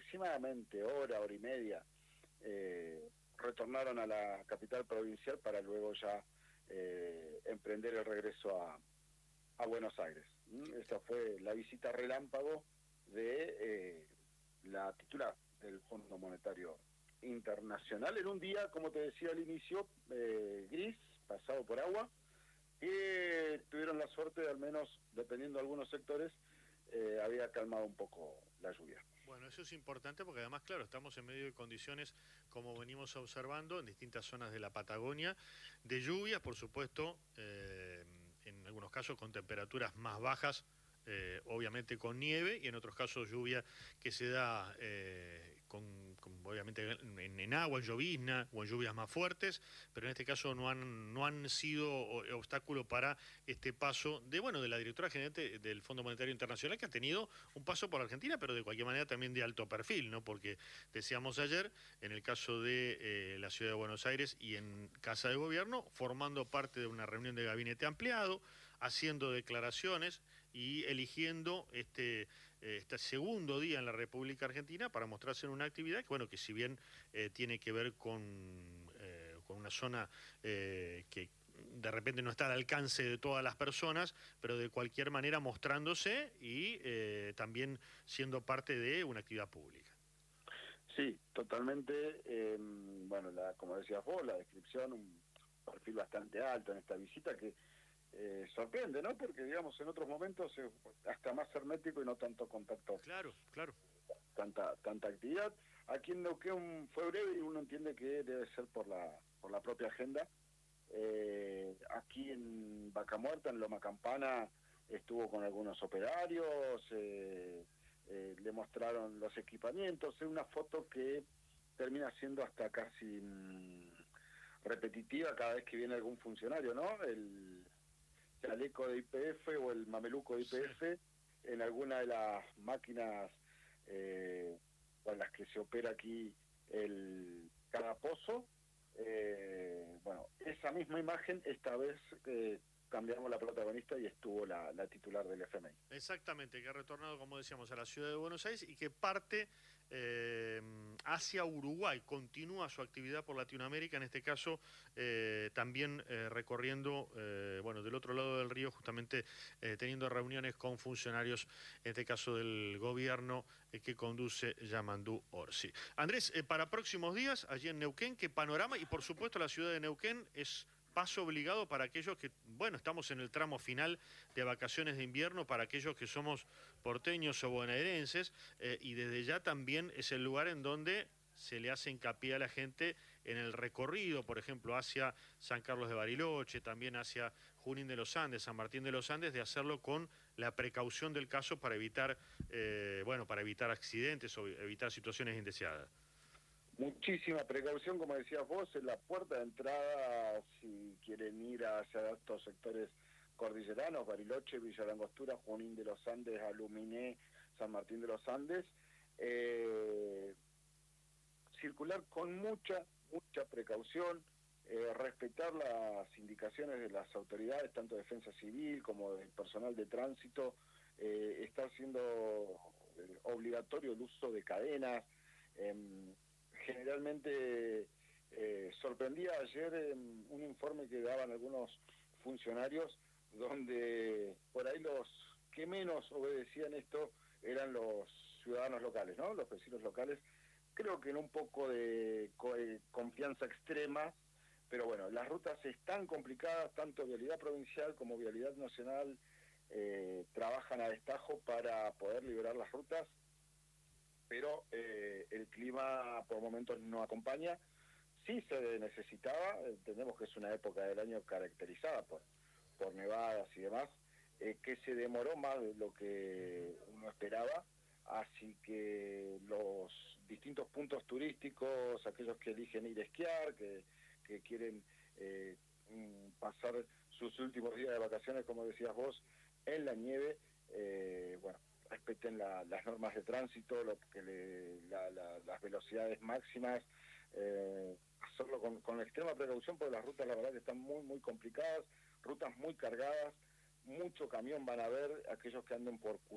aproximadamente hora y media, retornaron a la capital provincial para luego ya emprender el regreso a Buenos Aires. Esa fue la visita relámpago de la titular del Fondo Monetario Internacional en un día, como te decía al inicio, gris, pasado por agua, y tuvieron la suerte de, al menos, dependiendo de algunos sectores, había calmado un poco la lluvia. Bueno, eso es importante porque además, claro, estamos en medio de condiciones, como venimos observando, en distintas zonas de la Patagonia, de lluvias, por supuesto, en algunos casos con temperaturas más bajas, obviamente con nieve, y en otros casos lluvia que se da obviamente en agua, en llovizna o en lluvias más fuertes, pero en este caso no han sido obstáculo para este paso de la directora general del Fondo Monetario Internacional, que ha tenido un paso por Argentina, pero de cualquier manera también de alto perfil, ¿no? Porque decíamos ayer, en el caso de la Ciudad de Buenos Aires y en Casa de Gobierno, formando parte de una reunión de gabinete ampliado, haciendo declaraciones y eligiendo este segundo día en la República Argentina para mostrarse en una actividad que, bueno, que si bien tiene que ver con una zona que de repente no está al alcance de todas las personas, pero de cualquier manera mostrándose y también siendo parte de una actividad pública. Sí, totalmente. Bueno, como decías vos, la descripción, un perfil bastante alto en esta visita que sorprende, ¿no? Porque, digamos, en otros momentos hasta más hermético y no tanto contacto, Claro, claro. tanta actividad. Aquí en Neuquén fue breve y uno entiende que debe ser por la propia agenda. Aquí en Vaca Muerta, en Loma Campana, estuvo con algunos operarios, le mostraron los equipamientos. Es una foto que termina siendo hasta casi repetitiva cada vez que viene algún funcionario, ¿no? El chaleco de YPF o el mameluco de Sí. YPF en alguna de las máquinas con las que se opera aquí cada pozo. Bueno, esa misma imagen, esta vez cambiamos la protagonista y estuvo la titular del FMI. Exactamente, que ha retornado, como decíamos, a la ciudad de Buenos Aires y que parte hacia Uruguay, continúa su actividad por Latinoamérica, en este caso también recorriendo, del otro lado del río, justamente teniendo reuniones con funcionarios, en este caso del gobierno que conduce Yamandú Orsi. Andrés, para próximos días, allí en Neuquén, ¿qué panorama? Y por supuesto la ciudad de Neuquén es paso obligado para aquellos que, estamos en el tramo final de vacaciones de invierno, para aquellos que somos porteños o bonaerenses, y desde ya también es el lugar en donde se le hace hincapié a la gente en el recorrido, por ejemplo, hacia San Carlos de Bariloche, también hacia Junín de los Andes, San Martín de los Andes, de hacerlo con la precaución del caso para evitar, para evitar accidentes o evitar situaciones indeseadas. Muchísima precaución, como decías vos, en la puerta de entrada, si quieren ir hacia estos sectores cordilleranos, Bariloche, Villa Langostura, Junín de los Andes, Aluminé, San Martín de los Andes, circular con mucha precaución, respetar las indicaciones de las autoridades, tanto de defensa civil como del personal de tránsito, está siendo obligatorio el uso de cadenas. Generalmente sorprendía ayer un informe que daban algunos funcionarios donde por ahí los que menos obedecían esto eran los ciudadanos locales, ¿no? Los vecinos locales, creo que en un poco de confianza extrema, pero bueno, las rutas están complicadas, tanto Vialidad Provincial como Vialidad Nacional trabajan a destajo para poder liberar las rutas, pero el clima por momentos no acompaña. Sí se necesitaba, entendemos que es una época del año caracterizada por nevadas y demás, que se demoró más de lo que uno esperaba, así que los distintos puntos turísticos, aquellos que eligen ir a esquiar, que quieren pasar sus últimos días de vacaciones, como decías vos, en la nieve, respeten las normas de tránsito, las velocidades máximas, hacerlo con extrema precaución, porque las rutas la verdad que están muy complicadas, rutas muy cargadas, mucho camión van a ver, aquellos que anden por